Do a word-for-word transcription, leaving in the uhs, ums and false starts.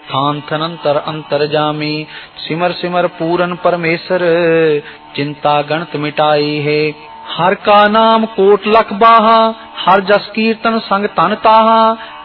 थान थनंतर अंतर जामी, सिमर सिमर पूरन परमेश्वर, चिंता गणत मिटाई है। हर का नाम कोट लख बाहा, हर जस कीर्तन संग तन ताहा,